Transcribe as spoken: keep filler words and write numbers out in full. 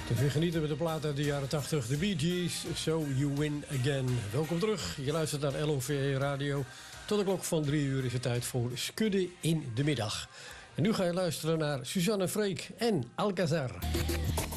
Te genieten met de plaat uit de jaren tachtig, de Bee Gees, So You Win Again. Welkom terug, je luistert naar L O V E Radio. Tot de klok van drie uur is het tijd voor Skudden in de Middag. En nu ga je luisteren naar Suzanne Freek en Alcazar.